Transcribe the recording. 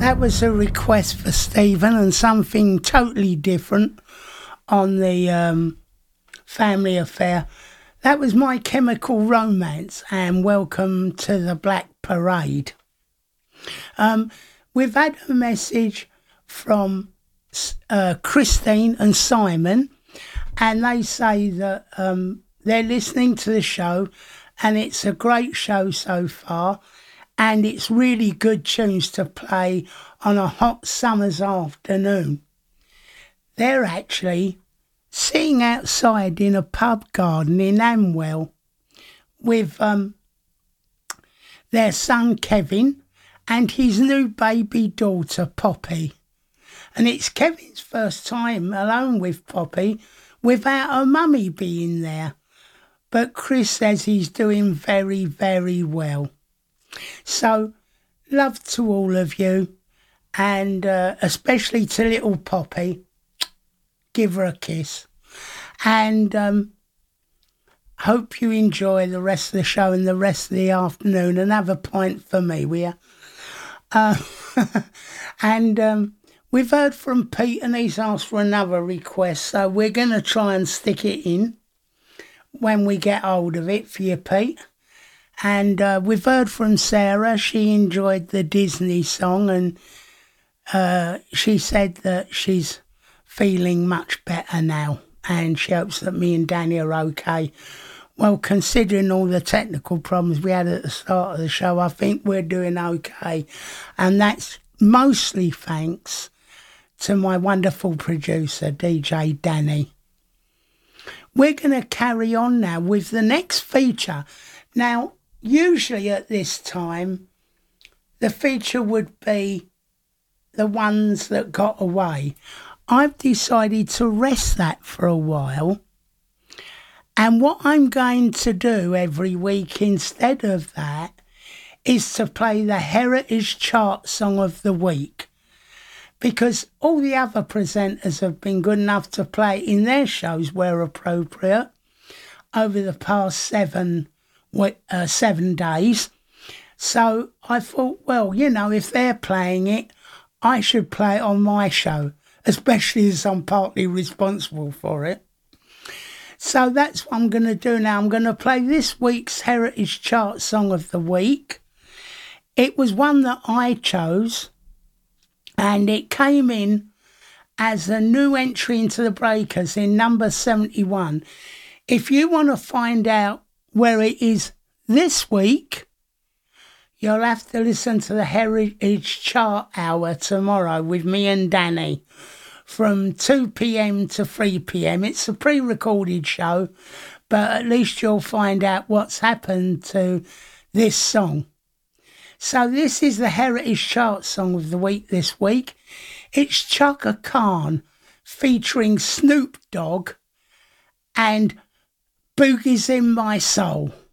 That was a request for Stephen and something totally different on the Family Affair. That was My Chemical Romance and Welcome to the Black Parade. We've had a message from Christine and Simon, and they say that they're listening to the show and it's a great show so far, and it's really good tunes to play on a hot summer's afternoon. They're actually sitting outside in a pub garden in Amwell with their son Kevin and his new baby daughter Poppy. And it's Kevin's first time alone with Poppy without her mummy being there. But Chris says he's doing very, very well. So, love to all of you, and especially to little Poppy. Give her a kiss. And hope you enjoy the rest of the show and the rest of the afternoon, and have a pint for me, will you? And we've heard from Pete, and he's asked for another request, so we're going to try and stick it in when we get hold of it for you, Pete. And we've heard from Sarah. She enjoyed the Disney song, and she said that she's feeling much better now, and she hopes that me and Danny are okay. Well, considering all the technical problems we had at the start of the show, I think we're doing okay. And that's mostly thanks to my wonderful producer, DJ Danny. We're going to carry on now with the next feature. Now, usually at this time, the feature would be the ones that got away. I've decided to rest that for a while. And what I'm going to do every week instead of that is to play the Heritage Chart Song of the Week. Because all the other presenters have been good enough to play in their shows where appropriate over the past 7 days. So I thought, well, you know, if they're playing it, I should play it on my show, especially as I'm partly responsible for it. So that's what I'm going to do now. I'm going to play this week's Heritage Chart Song of the Week. It was one that I chose, and it came in as a new entry into the Breakers in number 71. If you want to find out where it is this week, you'll have to listen to the Heritage Chart Hour tomorrow with me and Danny from 2 p.m. to 3 p.m. It's a pre-recorded show, but at least you'll find out what's happened to this song. So this is the Heritage Chart Song of the Week this week. It's Chaka Khan featuring Snoop Dogg and Boogie's in My Soul.